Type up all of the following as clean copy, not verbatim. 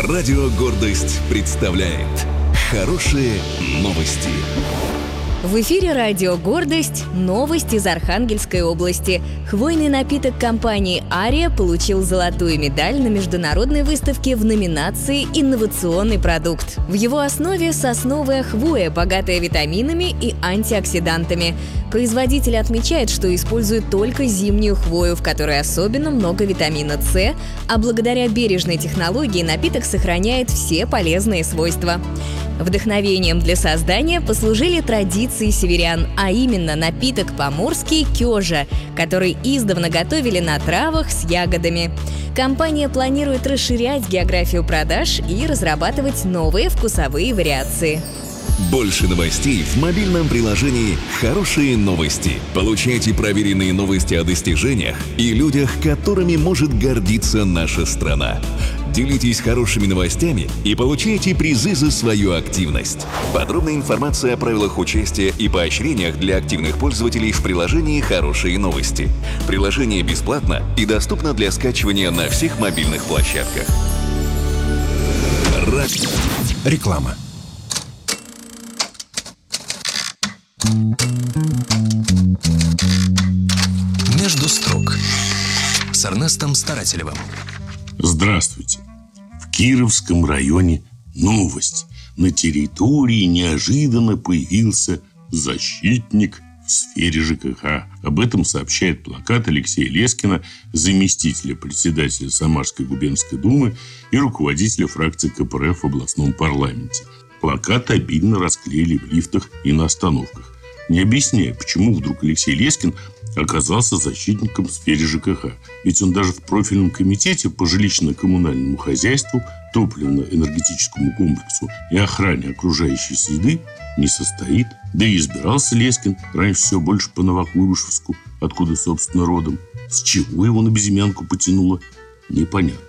Радио «Гордость» представляет хорошие новости. В эфире радио «Гордость» новость из Архангельской области. Хвойный напиток компании «Ария» получил золотую медаль на международной выставке в номинации «Инновационный продукт». В его основе сосновая хвоя, богатая витаминами и антиоксидантами. Производитель отмечает, что использует только зимнюю хвою, в которой особенно много витамина С, а благодаря бережной технологии напиток сохраняет все полезные свойства. Вдохновением для создания послужили традиции северян, а именно напиток поморский «Кёжа», который издавна готовили на травах с ягодами. Компания планирует расширять географию продаж и разрабатывать новые вкусовые вариации. Больше новостей в мобильном приложении «Хорошие новости». Получайте проверенные новости о достижениях и людях, которыми может гордиться наша страна. Делитесь хорошими новостями и получайте призы за свою активность. Подробная информация о правилах участия и поощрениях для активных пользователей в приложении «Хорошие новости». Приложение бесплатно и доступно для скачивания на всех мобильных площадках. Реклама. Между строк с Эрнестом Старателевым. Здравствуйте. В Кировском районе новость. На территории неожиданно появился защитник в сфере ЖКХ. Об этом сообщает плакат Алексея Лескина, заместителя председателя Самарской губернской думы и руководителя фракции КПРФ в областном парламенте. Плакат обильно расклеили в лифтах и на остановках, не объясняя, почему вдруг Алексей Лескин оказался защитником в сфере ЖКХ. Ведь он даже в профильном комитете по жилищно-коммунальному хозяйству, топливно-энергетическому комплексу и охране окружающей среды не состоит. Да и избирался Лескин раньше всего больше по Новокуйбышевску, откуда, собственно, родом. С чего его на безымянку потянуло, непонятно.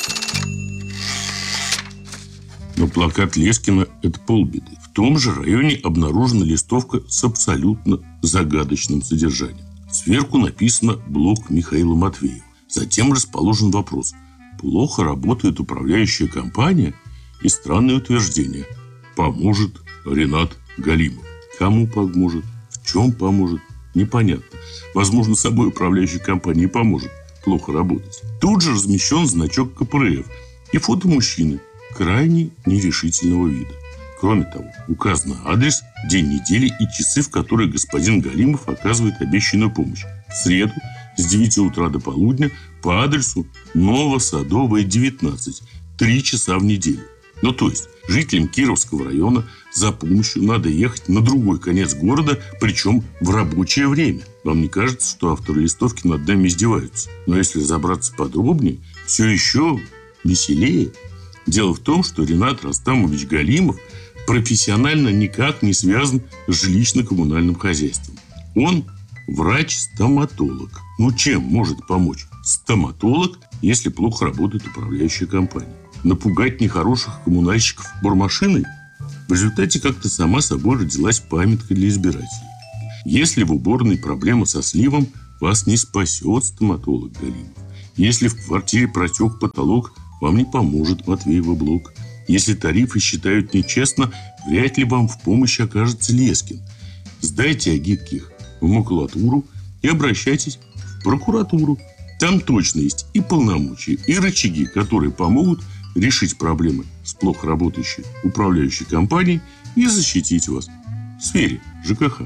Но плакат Лескина – это полбеды. В том же районе обнаружена листовка с абсолютно загадочным содержанием. Сверху написано «Блок Михаила Матвеева». Затем расположен вопрос: плохо работает управляющая компания? И странное утверждение: поможет Ренат Галимов. Кому поможет? В чем поможет? Непонятно. Возможно, собой управляющей компании поможет плохо работать. Тут же размещен значок КПРФ и фото мужчины крайне нерешительного вида. Кроме того, указан адрес, день недели и часы, в которые господин Галимов оказывает обещанную помощь. В среду с 9 утра до полудня по адресу Новосадовая, 19, 3 часа в неделю. Ну, то есть, жителям Кировского района за помощью надо ехать на другой конец города, причем в рабочее время. Вам не кажется, что авторы листовки над нами издеваются? Но если разобраться подробнее, все еще веселее. Дело в том, что Ренат Растамович Галимов профессионально никак не связан с жилищно-коммунальным хозяйством. Он врач-стоматолог. Ну, чем может помочь стоматолог, если плохо работает управляющая компания? Напугать нехороших коммунальщиков бормашиной? В результате как-то сама собой родилась памятка для избирателей. Если в уборной проблема со сливом, вас не спасет стоматолог Галимов. Если в квартире протек потолок, вам не поможет Матвеева блок. Если тарифы считают нечестно, вряд ли вам в помощь окажется Лескин. Сдайте агитки в макулатуру и обращайтесь в прокуратуру. Там точно есть и полномочия, и рычаги, которые помогут решить проблемы с плохо работающей управляющей компанией и защитить вас в сфере ЖКХ.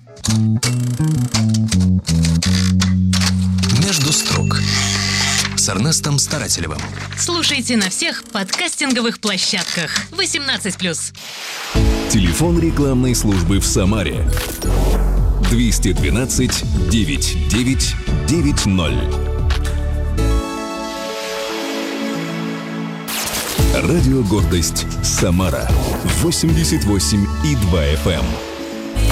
Между строк с Эрнестом Старателевым. Слушайте на всех подкастинговых площадках. 18+. Телефон рекламной службы в Самаре 212 99 90. Радио «Гордость» Самара 88,2 FM.